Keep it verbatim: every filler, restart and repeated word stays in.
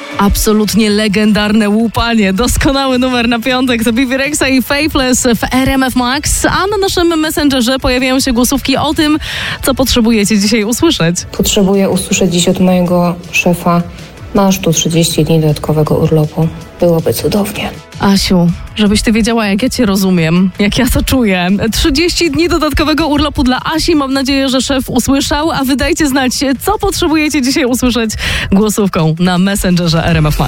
Absolutnie legendarne łupanie. Doskonały numer na piątek to Bebe Rexha i Faithless w R M F Max. A na naszym Messengerze pojawiają się głosówki o tym, co potrzebujecie dzisiaj usłyszeć. Potrzebuję usłyszeć dziś od mojego szefa: masz tu trzydzieści dni dodatkowego urlopu. Byłoby cudownie. Asiu, żebyś ty wiedziała, jak ja cię rozumiem, jak ja to czuję. trzydzieści dni dodatkowego urlopu dla Asi. Mam nadzieję, że szef usłyszał, a wy dajcie znać, co potrzebujecie dzisiaj usłyszeć głosówką na Messengerze R M F Max.